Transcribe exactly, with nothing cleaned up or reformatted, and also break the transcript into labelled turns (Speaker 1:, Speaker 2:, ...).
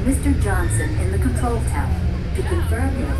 Speaker 1: Mister Johnson in the control tower to confirm your